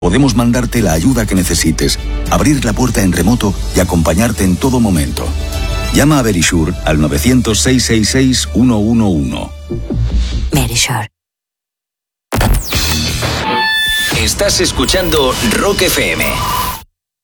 Podemos mandarte la ayuda que necesites, abrir la puerta en remoto y acompañarte en todo momento. Llama a Verisure al 900-666-111. Verisure. Estás escuchando Rock FM.